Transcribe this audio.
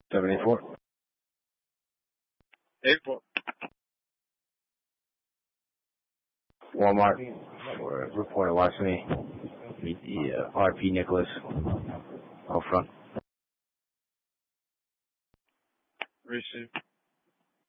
784. 84. Walmart. Reporter watching me. Meet the RP Nicholas. Out front. Receive.